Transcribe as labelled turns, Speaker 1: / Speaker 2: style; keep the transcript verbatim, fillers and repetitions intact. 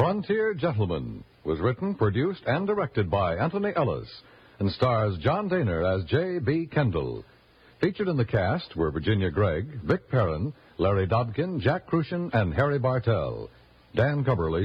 Speaker 1: Frontier Gentleman was written, produced, and directed by Anthony Ellis and stars John Daner as J B. Kendall. Featured in the cast were Virginia Gregg, Vic Perrin, Larry Dobkin, Jack Crucian, and Harry Bartell. Dan Coverly